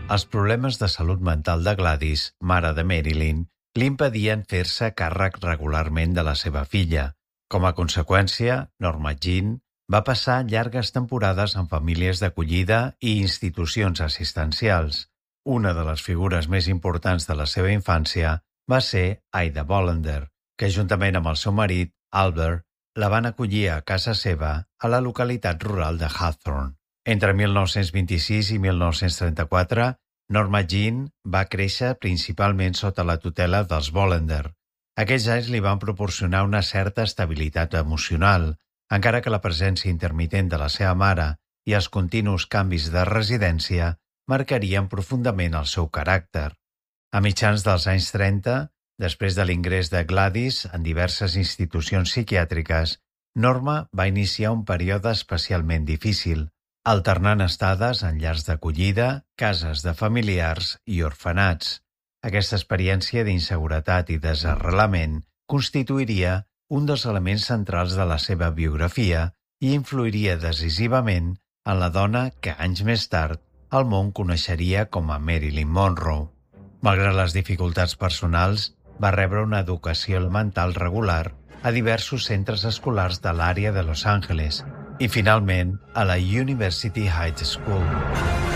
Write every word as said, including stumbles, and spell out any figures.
Els problemes de salut mental de Gladys, mare de Marilyn, li impedien fer-se càrrec regularment de la seva filla. Com a conseqüència, Norma Jean va passar llargues temporades en famílies d'acollida i institucions assistencials. Una de les figures més importants de la seva infància va ser Ida Bollender, que juntament amb el seu marit, Albert, la van acollir a casa seva a la localitat rural de Hawthorne. Entre mil nou-cents vint-i-sis i mil nou-cents trenta-quatre, Norma Jean va créixer principalment sota la tutela dels Bollender. Aquells anys li van proporcionar una certa estabilitat emocional, encara que la presència intermitent de la seva mare i els continus canvis de residència marcarien profundament el seu caràcter. A mitjans dels anys trenta, després de l'ingrés de Gladys en diverses institucions psiquiàtriques, Norma va iniciar un període especialment difícil, alternant estades en llars d'acollida, cases de familiars i orfenats. Aquesta experiència d'inseguretat i desarrelament constituiria un dels elements centrals de la seva biografia i influiria decisivament en la dona que anys més tard el món coneixeria com a Marilyn Monroe. Malgrat les dificultats personals, va rebre una educació elemental regular a diversos centres escolars de l'àrea de Los Angeles i, finalment, a la University High School.